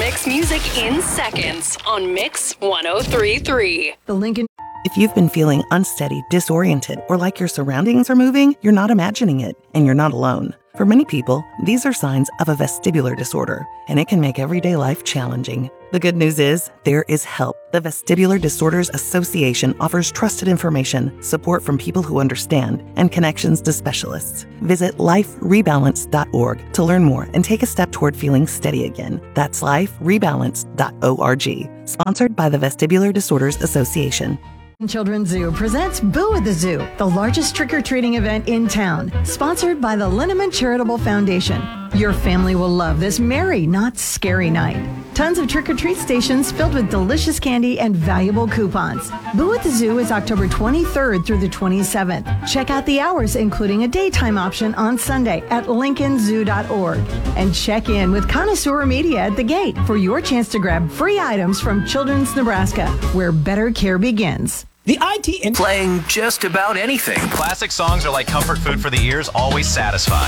Mix music in seconds on Mix 103.3. The Lincoln. If you've been feeling unsteady, disoriented, or like your surroundings are moving, you're not imagining it, and you're not alone. For many people, these are signs of a vestibular disorder, and it can make everyday life challenging. The good news is, there is help. The Vestibular Disorders Association offers trusted information, support from people who understand, and connections to specialists. Visit liferebalance.org to learn more and take a step toward feeling steady again. That's liferebalance.org. Sponsored by the Vestibular Disorders Association. Children's Zoo presents Boo at the Zoo, the largest trick-or-treating event in town, sponsored by the Linneman Charitable Foundation. Your family will love this merry, not scary night. Tons of trick-or-treat stations filled with delicious candy and valuable coupons. Boo at the Zoo is October 23rd through the 27th. Check out the hours, including a daytime option on Sunday at lincolnzoo.org. And check in with Connoisseur Media at the gate for your chance to grab free items from Children's Nebraska, where better care begins. The IT playing just about anything. Classic songs are like comfort food for the ears, always satisfying.